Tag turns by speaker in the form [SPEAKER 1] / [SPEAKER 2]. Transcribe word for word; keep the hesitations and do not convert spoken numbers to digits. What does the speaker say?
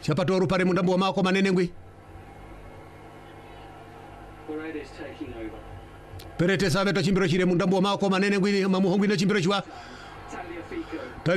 [SPEAKER 1] chapatoru pare mundambo wa mako manene ngwi perete sabe to chimbiro chire mundambo wa mako manene ngwi mamuhongwi na chimbiro chwa